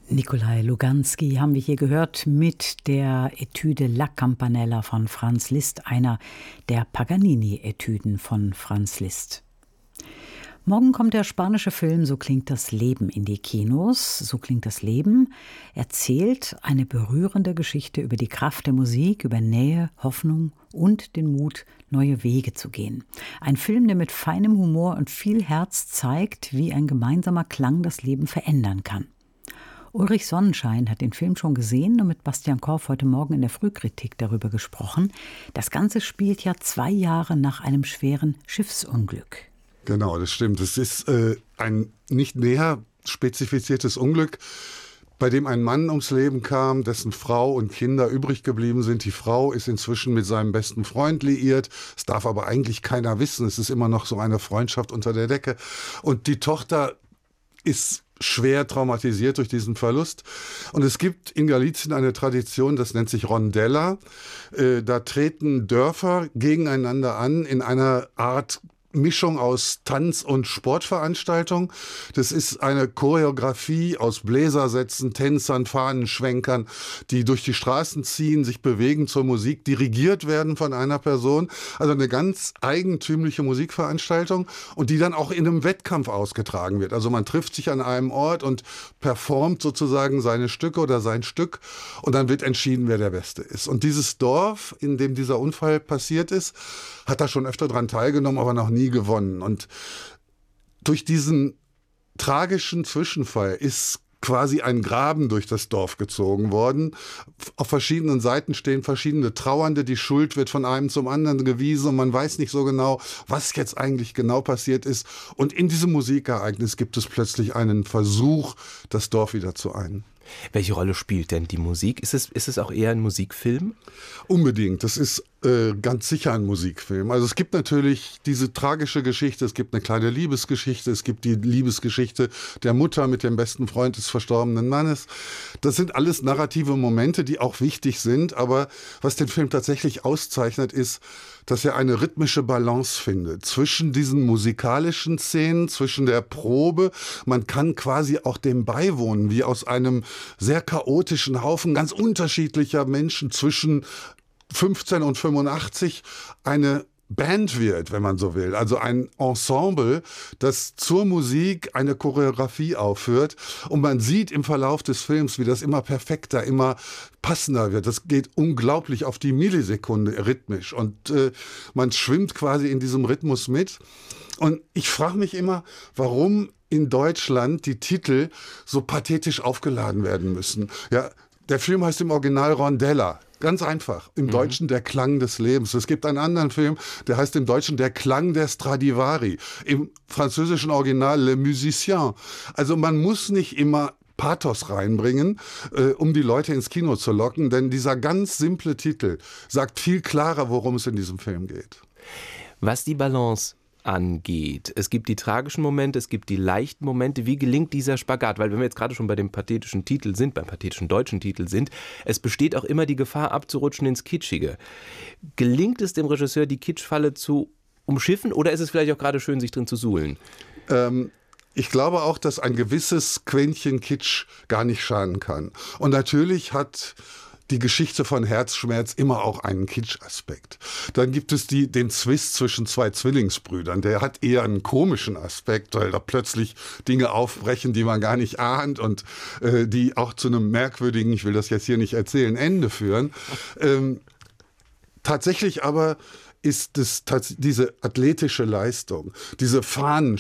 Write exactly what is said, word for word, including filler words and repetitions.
Nikolai Luganski haben wir hier gehört mit der Etüde La Campanella von Franz Liszt, einer der Paganini-Etüden von Franz Liszt. Morgen kommt der spanische Film So klingt das Leben in die Kinos. So klingt das Leben erzählt eine berührende Geschichte über die Kraft der Musik, über Nähe, Hoffnung und den Mut, neue Wege zu gehen. Ein Film, der mit feinem Humor und viel Herz zeigt, wie ein gemeinsamer Klang das Leben verändern kann. Ulrich Sonnenschein hat den Film schon gesehen und mit Bastian Korf heute Morgen in der Frühkritik darüber gesprochen. Das Ganze spielt ja zwei Jahre nach einem schweren Schiffsunglück. Genau, das stimmt. Es ist äh, ein nicht näher spezifiziertes Unglück, bei dem ein Mann ums Leben kam, dessen Frau und Kinder übrig geblieben sind. Die Frau ist inzwischen mit seinem besten Freund liiert. Es darf aber eigentlich keiner wissen. Es ist immer noch so eine Freundschaft unter der Decke. Und die Tochter ist schwer traumatisiert durch diesen Verlust. Und es gibt in Galicien eine Tradition, das nennt sich Rondella. Äh, da treten Dörfer gegeneinander an in einer Art Mischung aus Tanz- und Sportveranstaltung. Das ist eine Choreografie aus Bläsersätzen, Tänzern, Fahnenschwenkern, die durch die Straßen ziehen, sich bewegen zur Musik, dirigiert werden von einer Person. Also eine ganz eigentümliche Musikveranstaltung und die dann auch in einem Wettkampf ausgetragen wird. Also man trifft sich an einem Ort und performt sozusagen seine Stücke oder sein Stück und dann wird entschieden, wer der Beste ist. Und dieses Dorf, in dem dieser Unfall passiert ist, hat da schon öfter dran teilgenommen, aber noch nie gewonnen. Und durch diesen tragischen Zwischenfall ist quasi ein Graben durch das Dorf gezogen worden. Auf verschiedenen Seiten stehen verschiedene Trauernde. Die Schuld wird von einem zum anderen gewiesen und man weiß nicht so genau, was jetzt eigentlich genau passiert ist. Und in diesem Musikereignis gibt es plötzlich einen Versuch, das Dorf wieder zu einen. Welche Rolle spielt denn die Musik? Ist es, ist es auch eher ein Musikfilm? Unbedingt. Das ist äh, ganz sicher ein Musikfilm. Also es gibt natürlich diese tragische Geschichte, es gibt eine kleine Liebesgeschichte, es gibt die Liebesgeschichte der Mutter mit dem besten Freund des verstorbenen Mannes. Das sind alles narrative Momente, die auch wichtig sind. Aber was den Film tatsächlich auszeichnet, ist, dass er eine rhythmische Balance findet zwischen diesen musikalischen Szenen, zwischen der Probe. Man kann quasi auch dem beiwohnen, wie aus einem sehr chaotischen Haufen ganz unterschiedlicher Menschen zwischen fünfzehn und fünfundachtzig eine Band wird, wenn man so will. Also ein Ensemble, das zur Musik eine Choreografie aufführt. Und man sieht im Verlauf des Films, wie das immer perfekter, immer passender wird. Das geht unglaublich auf die Millisekunde rhythmisch. Und äh, man schwimmt quasi in diesem Rhythmus mit. Und ich frage mich immer, warum in Deutschland die Titel so pathetisch aufgeladen werden müssen. Ja, der Film heißt im Original Rondella. Ganz einfach. Im mhm. Deutschen der Klang des Lebens. Es gibt einen anderen Film, der heißt im Deutschen der Klang der Stradivari. Im französischen Original Le Musicien. Also man muss nicht immer Pathos reinbringen, äh, um die Leute ins Kino zu locken, denn dieser ganz simple Titel sagt viel klarer, worum es in diesem Film geht. Was die Balance angeht. Es gibt die tragischen Momente, es gibt die leichten Momente. Wie gelingt dieser Spagat? Weil wenn wir jetzt gerade schon bei dem pathetischen Titel sind, beim pathetischen deutschen Titel sind, es besteht auch immer die Gefahr abzurutschen ins Kitschige. Gelingt es dem Regisseur, die Kitschfalle zu umschiffen oder ist es vielleicht auch gerade schön, sich drin zu suhlen? Ähm Ich glaube auch, dass ein gewisses Quäntchen Kitsch gar nicht schaden kann. Und natürlich hat die Geschichte von Herzschmerz immer auch einen Kitsch-Aspekt. Dann gibt es die, den Zwist zwischen zwei Zwillingsbrüdern. Der hat eher einen komischen Aspekt, weil da plötzlich Dinge aufbrechen, die man gar nicht ahnt und äh, die auch zu einem merkwürdigen, ich will das jetzt hier nicht erzählen, Ende führen. Ähm, tatsächlich aber ist es diese athletische Leistung, diese Fahnen